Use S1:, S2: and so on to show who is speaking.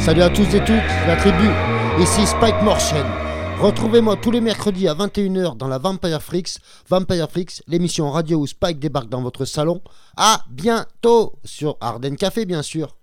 S1: Salut à tous et toutes, la tribu, ici Spike Morchen. Retrouvez-moi tous les mercredis à 21h dans la Vampire Freaks, l'émission radio où Spike débarque dans votre salon. À bientôt sur Arden Café bien sûr.